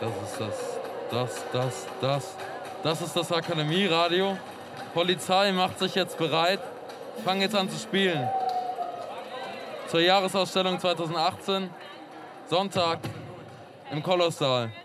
Das ist das Akademieradio. Polizei macht sich jetzt bereit. Fangen jetzt an zu spielen. Zur Jahresausstellung 2018. Sonntag im Kolossal.